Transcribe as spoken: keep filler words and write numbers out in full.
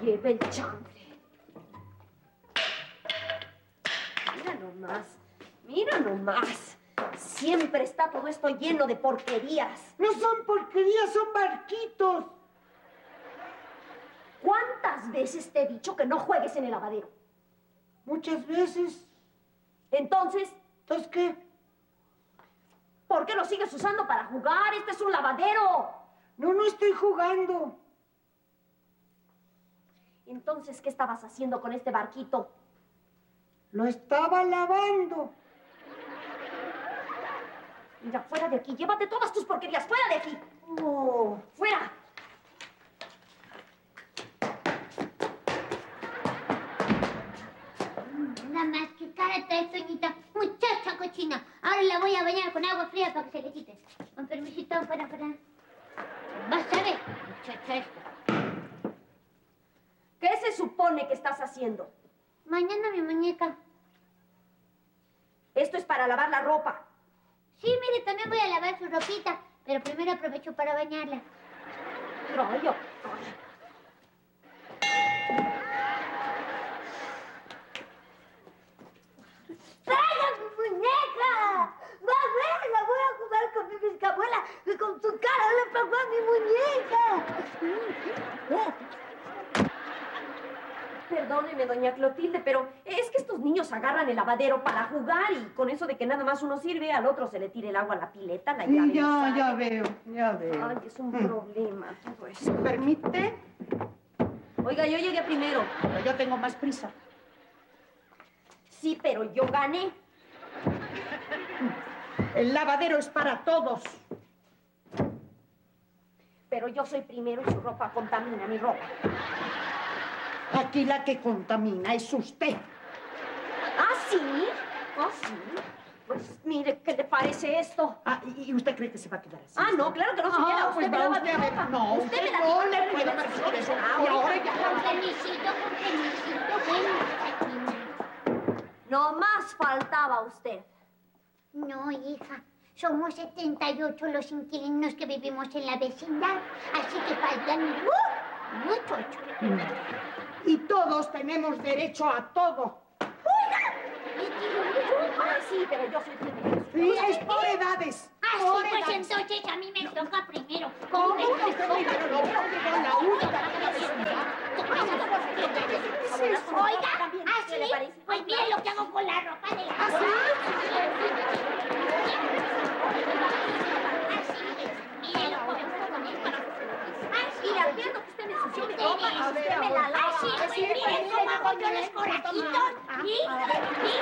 lleve el chanfle. Mira nomás, mira nomás. Siempre está todo esto lleno de porquerías. No son porquerías, son barquitos. ¿Cuántas veces te he dicho que no juegues en el lavadero? Muchas veces. Entonces, ¿entonces qué? ¿Por qué lo sigues usando para jugar? Este es un lavadero. No, no estoy jugando. Entonces, ¿qué estabas haciendo con este barquito? Lo estaba lavando. Mira, fuera de aquí. Llévate todas tus porquerías. ¡Fuera de aquí! Oh. ¡Fuera! Nada más que cara trae Toñita. Muchacha cochina. Ahora la voy a bañar con agua fría para que se le quite. Con permisito, fuera, fuera. Vas a ver, muchacha esta. ¿Qué se supone que estás haciendo? Mañana mi muñeca. Esto es para lavar la ropa. Sí, mire, también voy a lavar su ropita, pero primero aprovecho para bañarla. Rollo. ¡Traiga mi muñeca! ¡Va a ver! ¡La voy a jugar con mi bisabuela! ¡Que con su cara le pegó a mi muñeca! Perdóneme, doña Clotilde, pero es que estos niños agarran el lavadero para jugar y con eso de que nada más uno sirve, al otro se le tira el agua a la pileta, la llave. Ya, no sale. ya veo, ya veo. Ay, es un Mm. problema todo eso. ¿Permite? Oiga, yo llegué primero. Pero yo tengo más prisa. Sí, pero yo gané. El lavadero es para todos. Pero yo soy primero y su ropa contamina mi ropa. Aquí la que contamina es usted. ¿Ah, sí? ¿Ah, sí? Pues mire, ¿qué le parece esto? Ah, ¿y usted cree que se va a quedar así? Ah, no, claro que no se Ah, queda. pues Usted me va lava usted mi a ver. ropa. No, Usted usted me la no lava, le me puede la permitir eso. Ah, Y ahora ya... Con permisito, con permisito, ven, muchachina. No más faltaba usted. No, hija. Somos setenta y ocho los inquilinos que vivimos en la vecindad, así que faltan uh, muchos. Y todos tenemos derecho a todo. Ah, sí, pero yo soy primero. Sí, es por edades. Ah, por sí, pues edades. entonces a mí me toca primero. ¿Cómo Con que usted permiso. primero? No, yo digo la última. Oiga, así, pues miren lo que hago con la ropa de la ¿Así? Miren lo que hago con esto. Y la pierdo que usted me ensució mi ropa y A ver, usted me la lava. Así, pues miren cómo hago yo los corajitos. ¿Sí? ¿Sí?